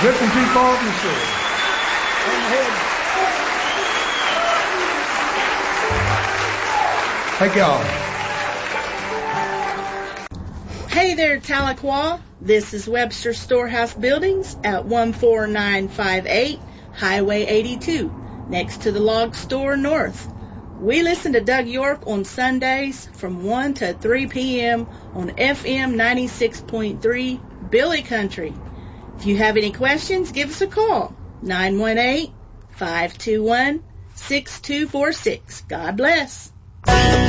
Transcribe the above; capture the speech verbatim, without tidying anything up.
Looking too far from the shore. On ahead. Thank y'all. Hey there, Tahlequah. This is Webster Storehouse Buildings at one four nine five eight Highway eighty-two, next to the Log Store North. We listen to Doug York on Sundays from one to three p.m. on F M ninety-six point three Billy Country. If you have any questions, give us a call, nine one eight, five two one, six two four six. God bless.